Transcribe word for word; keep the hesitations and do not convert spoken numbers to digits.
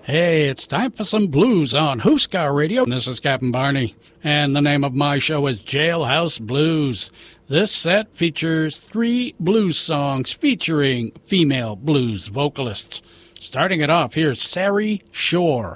Hey, it's time for some blues on Huskar Radio. This is Captain Barney, and the name of my show is Jailhouse Blues. This set features three blues songs featuring female blues vocalists. Starting it off, here's Sari Shore.